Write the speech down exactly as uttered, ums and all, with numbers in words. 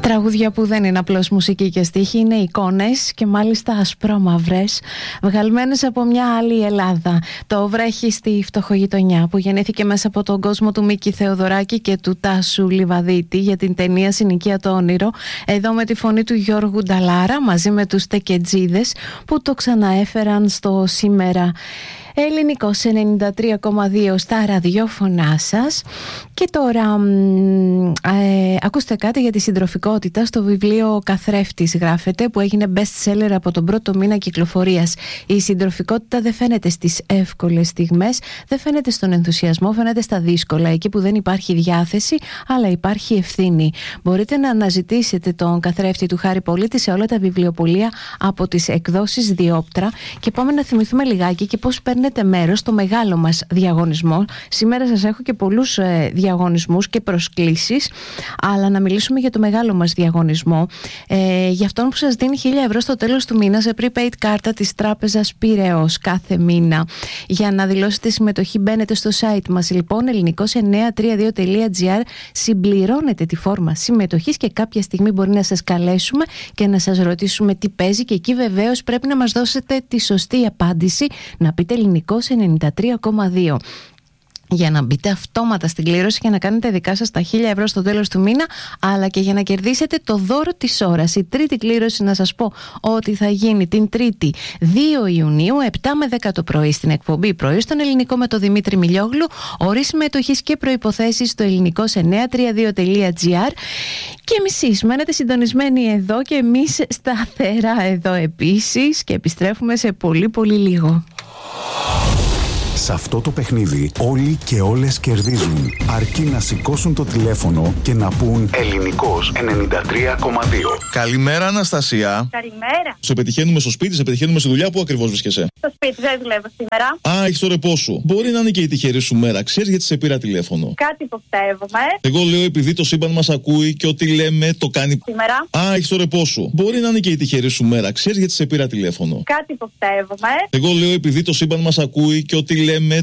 Τραγούδια που δεν είναι απλώς μουσική και στίχη, είναι εικόνες και μάλιστα ασπρόμαυρες, βγαλμένες από μια άλλη Ελλάδα. Το βρέχει στη φτωχογειτονιά, που γεννήθηκε μέσα από τον κόσμο του Μίκη Θεοδωράκη και του Τάσου Λιβαδίτη για την ταινία Συνοικία το όνειρο. Εδώ με τη φωνή του Γιώργου Νταλάρα μαζί με τους Τεκετζίδες, που το ξαναέφεραν στο σήμερα Ελληνικός ενενήντα τρία κόμμα δύο στα ραδιόφωνά σας. Και τώρα ε, ακούστε κάτι για τη συντροφικότητα. Στο βιβλίο «Καθρέφτης» γράφεται, που έγινε best seller από τον πρώτο μήνα κυκλοφορίας. Η συντροφικότητα δεν φαίνεται στις εύκολες στιγμές, δεν φαίνεται στον ενθουσιασμό, φαίνεται στα δύσκολα, εκεί που δεν υπάρχει διάθεση αλλά υπάρχει ευθύνη. Μπορείτε να αναζητήσετε τον Καθρέφτη του Χάρη Πολίτη σε όλα τα βιβλιοπωλεία από τις εκδόσεις Διόπτρα. Και πάμε να θυμηθούμε λιγάκι και πώς παίρνετε μέρος στο μεγάλο μας διαγωνισμό. Σήμερα σας έχω και πολλούς ε, διαγωνισμούς και προσκλήσεις, αλλά να μιλήσουμε για το μεγάλο μας διαγωνισμό, ε, για αυτόν που σας δίνει χίλια ευρώ στο τέλος του μήνα σε prepaid κάρτα της τράπεζας Πειραιώς κάθε μήνα. Για να δηλώσετε συμμετοχή μπαίνετε στο site μας, λοιπόν, ελληνικός εννιακόσια τριάντα δύο τελεία τζι άρ, συμπληρώνετε τη φόρμα συμμετοχής και κάποια στιγμή μπορεί να σας καλέσουμε και να σας ρωτήσουμε τι παίζει, και εκεί βεβαίως πρέπει να μας δώσετε τη σωστή απάντηση, να πείτε ελληνικός ενενήντα τρία κόμμα δύο. Για να μπείτε αυτόματα στην κλήρωση και να κάνετε δικά σας τα χίλια ευρώ στο τέλος του μήνα, αλλά και για να κερδίσετε το δώρο της ώρας. Η τρίτη κλήρωση, να σας πω ότι θα γίνει την Τρίτη δύο Ιουνίου, επτά με δέκα το πρωί, στην εκπομπή Πρωί στον Ελληνικό με τον Δημήτρη Μιλιόγλου. Όροι συμμετοχής και προϋποθέσεις στο ελληνικός εννιακόσια τριάντα δύο τελεία τζι άρ. Και εσείς μένετε συντονισμένοι εδώ και εμείς σταθερά εδώ επίσης, και επιστρέφουμε σε πολύ πολύ λίγο. Σε αυτό το παιχνίδι όλοι και όλες κερδίζουν, αρκεί να σηκώσουν το τηλέφωνο και να πούν Ελληνικός ενενήντα τρία κόμμα δύο. Καλημέρα, Αναστασία. Καλημέρα. Σε πετυχαίνουμε στο σπίτι, σε πετυχαίνουμε στη δουλειά. Πού ακριβώς βρίσκεσαι? Στο σπίτι, δεν δουλεύω σήμερα. Α, έχεις το ρεπό σου. Μπορεί να είναι και η τυχερή σου μέρα. Ξέρεις γιατί σε πήρα τηλέφωνο? Κάτι υποψεύομαι. Εγώ λέω επειδή το σύμπαν μας ακούει και ό,τι λέμε το κάνει. Σήμερα. Α, έχεις το ρεπό σου. Μπορεί να είναι και η τυχερή σου μέρα. Ξέρεις γιατί σε πήρα τηλέφωνο? Κάτι υποψεύομαι. Εγώ λέω επειδή το σύμπαν μας ακούει και ό,τι λέμε